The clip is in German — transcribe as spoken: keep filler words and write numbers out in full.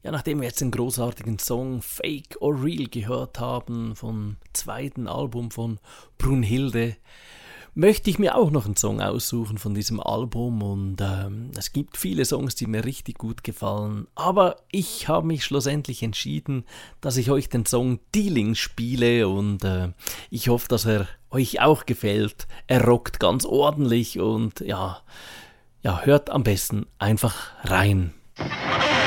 Ja, nachdem wir jetzt den großartigen Song Fake or Real gehört haben vom zweiten Album von Brunhilde, möchte ich mir auch noch einen Song aussuchen von diesem Album und ähm, es gibt viele Songs, die mir richtig gut gefallen, aber ich habe mich schlussendlich entschieden, dass ich euch den Song Dealing spiele und äh, ich hoffe, dass er euch auch gefällt. Er rockt ganz ordentlich und ja, ja, hört am besten einfach rein.